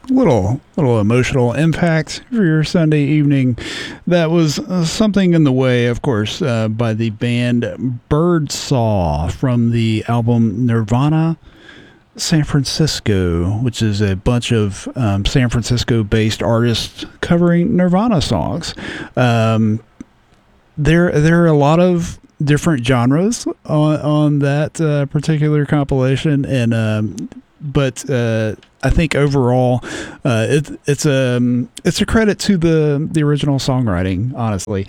little emotional impact for your Sunday evening. That was Something in the Way, of course, by the band Birdsaw from the album Nirvana San Francisco, which is a bunch of San Francisco-based artists covering Nirvana songs. There are a lot of different genres on that particular compilation, and but I think overall it's a credit to the original songwriting. Honestly,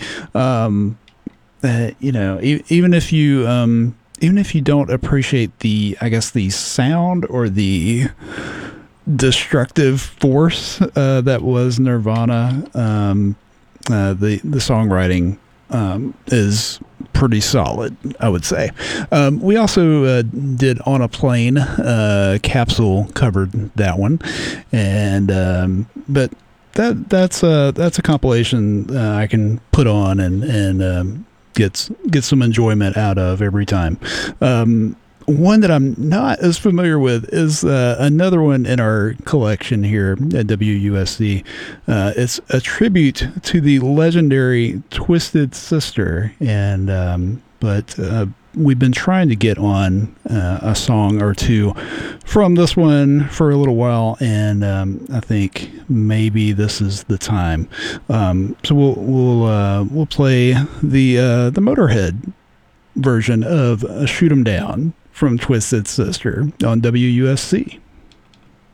even if you don't appreciate the sound or the destructive force that was Nirvana, the songwriting is pretty solid, I would say. We also did On a Plane. Capsule covered that one, and but that's a compilation I can put on and get some enjoyment out of every time. One that I'm not as familiar with is another one in our collection here at WUSC. It's a tribute to the legendary Twisted Sister, and but we've been trying to get on a song or two from this one for a little while, and I think maybe this is the time. So we'll play the Motorhead version of "Shoot 'Em Down" from Twisted Sister on WUSC.